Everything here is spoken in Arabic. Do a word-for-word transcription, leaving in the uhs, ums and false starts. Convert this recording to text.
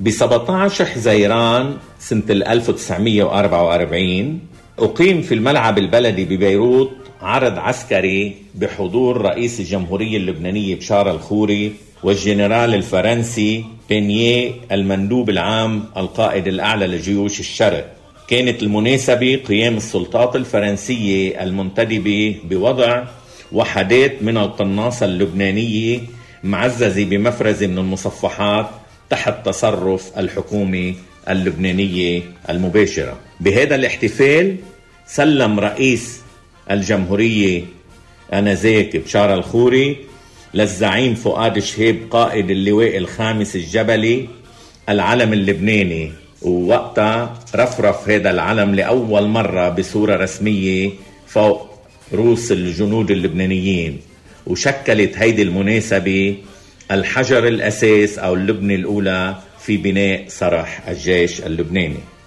ب سبعة عشر حزيران سنة ألف وتسعمئة وأربعة وأربعين أقيم في الملعب البلدي ببيروت عرض عسكري بحضور رئيس الجمهورية اللبنانية بشار الخوري والجنرال الفرنسي بينيه المندوب العام القائد الأعلى لجيوش الشرق. كانت المناسبة قيام السلطات الفرنسية المنتدبة بوضع وحدات من القناصة اللبنانية معززة بمفرزة من المصفحات تحت تصرف الحكومة اللبنانية المباشرة. بهذا الاحتفال سلم رئيس الجمهورية آنذاك بشار الخوري للزعيم فؤاد شهيب قائد اللواء الخامس الجبلي العلم اللبناني، ووقتها رفرف هذا العلم لأول مرة بصورة رسمية فوق رؤوس الجنود اللبنانيين، وشكلت هيدي المناسبة الحجر الأساس أو اللبنة الأولى في بناء صرح الجيش اللبناني.